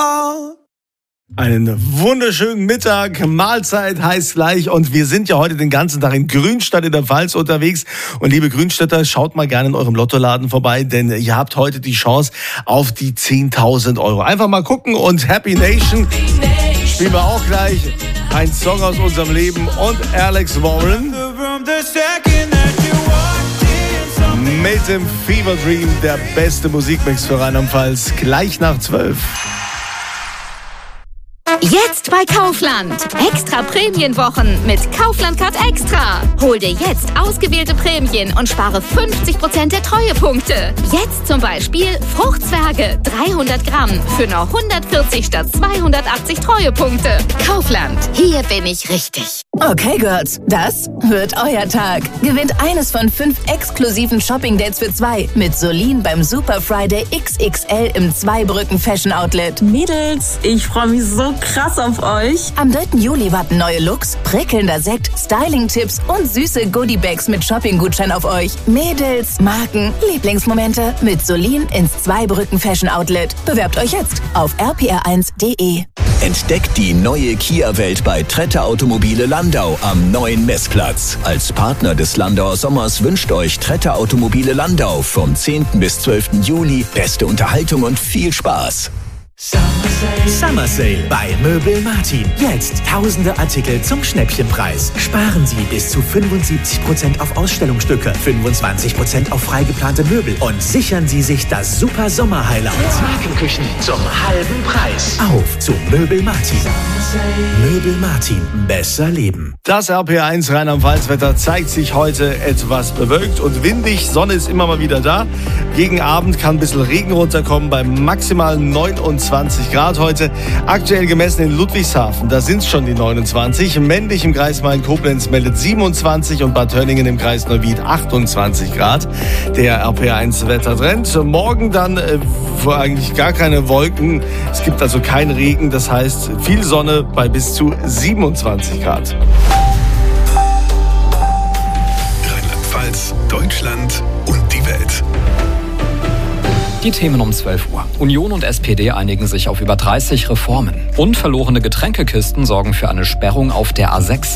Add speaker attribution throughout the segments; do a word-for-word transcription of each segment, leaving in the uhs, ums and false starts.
Speaker 1: Einen wunderschönen Mittag, Mahlzeit heißt gleich und wir sind ja heute den ganzen Tag in Grünstadt in der Pfalz unterwegs und liebe Grünstädter, schaut mal gerne in eurem Lottoladen vorbei, denn ihr habt heute die Chance auf die zehntausend Euro. Einfach mal gucken und Happy Nation spielen wir auch gleich, ein Song aus unserem Leben und Alex Warren mit dem Fever Dream, der beste Musikmix für Rheinland-Pfalz, gleich nach zwölf.
Speaker 2: Jetzt bei Kaufland. Extra Prämienwochen mit Kaufland Card Extra. Hol dir jetzt ausgewählte Prämien und spare fünfzig Prozent der Treuepunkte. Jetzt zum Beispiel Fruchtzwerge dreihundert Gramm für nur hundertvierzig statt zweihundertachtzig Treuepunkte. Kaufland. Hier bin ich richtig.
Speaker 3: Okay, Girls, das wird euer Tag. Gewinnt eines von fünf exklusiven Shopping-Dates für zwei mit Solin beim Super Friday X X L im Zweibrücken Fashion Outlet.
Speaker 4: Mädels, ich freue mich so krass auf euch.
Speaker 3: Am dritten Juli warten neue Looks, prickelnder Sekt, Styling-Tipps und süße Goodie-Bags mit Shopping-Gutschein auf euch. Mädels, Marken, Lieblingsmomente mit Solin ins Zweibrücken Fashion Outlet. Bewerbt euch jetzt auf r p r eins punkt d e.
Speaker 5: Entdeckt die neue Kia-Welt bei Trette Automobile Landau am neuen Messplatz. Als Partner des Landauer Sommers wünscht euch Trette Automobile Landau vom zehnten bis zwölften Juli beste Unterhaltung und viel Spaß.
Speaker 6: Summer Sale bei Möbel Martin. Jetzt tausende Artikel zum Schnäppchenpreis. Sparen Sie bis zu fünfundsiebzig Prozent auf Ausstellungsstücke, fünfundzwanzig Prozent auf freigeplante Möbel und sichern Sie sich das super Sommer-Highlight. Markenküchen zum halben Preis. Auf zu Möbel Martin. Möbel Martin. Besser leben.
Speaker 1: Das R P R eins Rheinland-Pfalz-Wetter zeigt sich heute etwas bewölkt und windig. Sonne ist immer mal wieder da. Gegen Abend kann ein bisschen Regen runterkommen bei maximal neunundzwanzig Grad heute. Aktuell gemessen in Ludwigshafen, da sind es schon die neunundzwanzig. Männlich im Kreis Main-Koblenz meldet siebenundzwanzig und Bad Tönningen im Kreis Neuwied achtundzwanzig Grad. Der R P R eins Wettertrend. Morgen dann äh, eigentlich gar keine Wolken. Es gibt also keinen Regen, das heißt viel Sonne bei bis zu siebenundzwanzig Grad.
Speaker 7: Rheinland-Pfalz, Deutschland und die Welt.
Speaker 8: Die Themen um zwölf Uhr. Union und S P D einigen sich auf über dreißig Reformen. Und verlorene Getränkekisten sorgen für eine Sperrung auf der A sechs.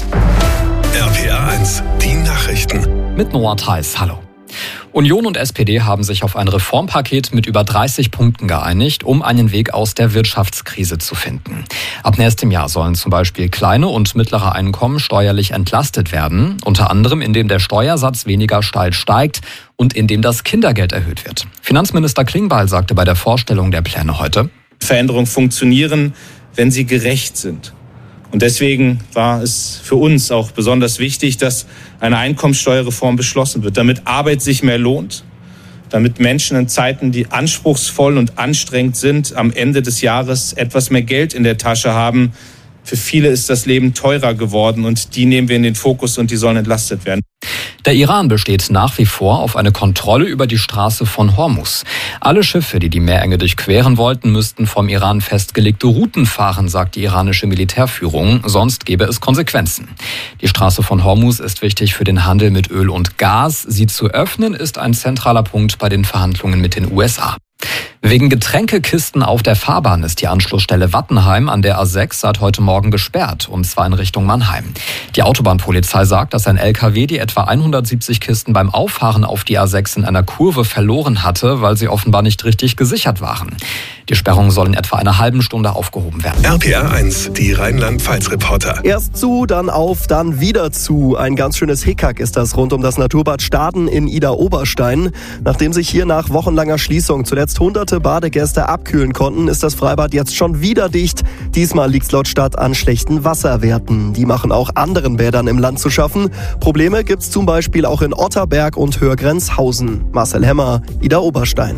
Speaker 7: R P R eins, die Nachrichten.
Speaker 8: Mit Noah Theis, hallo. Union und S P D haben sich auf ein Reformpaket mit über dreißig Punkten geeinigt, um einen Weg aus der Wirtschaftskrise zu finden. Ab nächstem Jahr sollen zum Beispiel kleine und mittlere Einkommen steuerlich entlastet werden, unter anderem indem der Steuersatz weniger steil steigt und indem das Kindergeld erhöht wird. Finanzminister Klingbeil sagte bei der Vorstellung der Pläne heute:
Speaker 9: Veränderungen funktionieren, wenn sie gerecht sind. Und deswegen war es für uns auch besonders wichtig, dass eine Einkommensteuerreform beschlossen wird, damit Arbeit sich mehr lohnt, damit Menschen in Zeiten, die anspruchsvoll und anstrengend sind, am Ende des Jahres etwas mehr Geld in der Tasche haben. Für viele ist das Leben teurer geworden und die nehmen wir in den Fokus und die sollen entlastet werden.
Speaker 8: Der Iran besteht nach wie vor auf eine Kontrolle über die Straße von Hormuz. Alle Schiffe, die die Meerenge durchqueren wollten, müssten vom Iran festgelegte Routen fahren, sagt die iranische Militärführung, sonst gäbe es Konsequenzen. Die Straße von Hormuz ist wichtig für den Handel mit Öl und Gas. Sie zu öffnen ist ein zentraler Punkt bei den Verhandlungen mit den U S A. Wegen Getränkekisten auf der Fahrbahn ist die Anschlussstelle Wattenheim an der A sechs seit heute Morgen gesperrt, und zwar in Richtung Mannheim. Die Autobahnpolizei sagt, dass ein L K W die etwa hundertsiebzig Kisten beim Auffahren auf die A sechs in einer Kurve verloren hatte, weil sie offenbar nicht richtig gesichert waren. Die Sperrung soll in etwa einer halben Stunde aufgehoben werden.
Speaker 7: R P R eins, die Rheinland-Pfalz-Reporter.
Speaker 10: Erst zu, dann auf, dann wieder zu. Ein ganz schönes Hickhack ist das rund um das Naturbad Staden in Idar-Oberstein. Nachdem sich hier nach wochenlanger Schließung zuletzt hunderte Badegäste abkühlen konnten, ist das Freibad jetzt schon wieder dicht. Diesmal liegt es laut Stadt an schlechten Wasserwerten. Die machen auch anderen Bädern im Land zu schaffen. Probleme gibt es zum Beispiel auch in Otterberg und Hörgrenzhausen. Marcel Hemmer, Idar-Oberstein.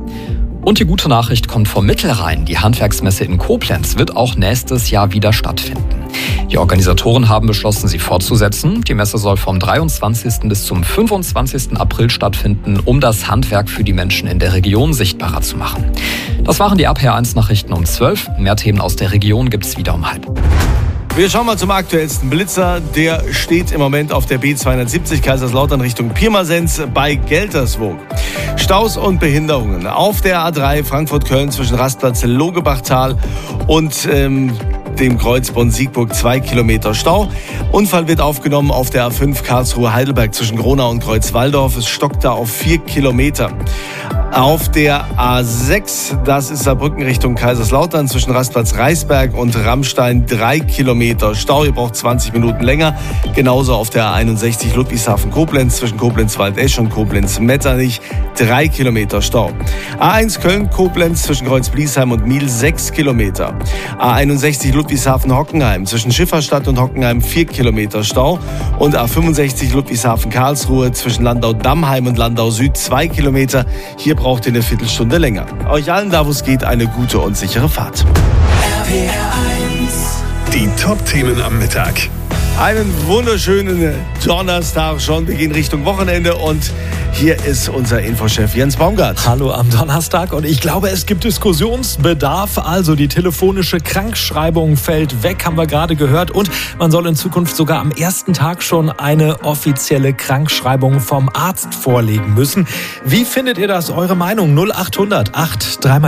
Speaker 8: Und die gute Nachricht kommt vom Mittelrhein. Die Handwerksmesse in Koblenz wird auch nächstes Jahr wieder stattfinden. Die Organisatoren haben beschlossen, sie fortzusetzen. Die Messe soll vom dreiundzwanzigsten bis zum fünfundzwanzigsten April stattfinden, um das Handwerk für die Menschen in der Region sichtbarer zu machen. Das waren die R P R eins Nachrichten um zwölf. Mehr Themen aus der Region gibt's wieder um halb.
Speaker 1: Wir schauen mal zum aktuellsten Blitzer. Der steht im Moment auf der B zweihundertsiebzig Kaiserslautern Richtung Pirmasens bei Gelterswoog. Staus und Behinderungen auf der A drei Frankfurt-Köln zwischen Rastplatz Logebachtal und ähm, dem Kreuz Bonn-Siegburg, zwei Kilometer Stau. Unfall wird aufgenommen auf der A fünf Karlsruhe-Heidelberg zwischen Gronau und Kreuzwaldorf. Es stockt da auf vier Kilometer. Auf der A sechs, das ist Saarbrücken Richtung Kaiserslautern zwischen Rastplatz Reisberg und Rammstein, drei Kilometer Stau. Ihr braucht zwanzig Minuten länger. Genauso auf der A einundsechzig Ludwigshafen-Koblenz zwischen Koblenz-Waldesch und Koblenz-Metternich, drei Kilometer Stau. A eins Köln-Koblenz zwischen Kreuz-Bliesheim und Miel, sechs Kilometer. A einundsechzig Ludwigshafen-Hockenheim zwischen Schifferstadt und Hockenheim, vier Kilometer Stau. Und A fünfundsechzig Ludwigshafen-Karlsruhe zwischen Landau-Dammheim und Landau-Süd, zwei Kilometer. Hier braucht ihr eine Viertelstunde länger. Euch allen da, wo es geht, eine gute und sichere Fahrt.
Speaker 7: R P R eins. Die Top-Themen am Mittag.
Speaker 1: Einen wunderschönen Donnerstag schon. Wir gehen Richtung Wochenende und hier ist unser Infochef Jens Baumgart.
Speaker 11: Hallo am Donnerstag und ich glaube, es gibt Diskussionsbedarf. Also die telefonische Krankschreibung fällt weg, haben wir gerade gehört. Und man soll in Zukunft sogar am ersten Tag schon eine offizielle Krankschreibung vom Arzt vorlegen müssen. Wie findet ihr das? Eure Meinung null acht hundert acht drei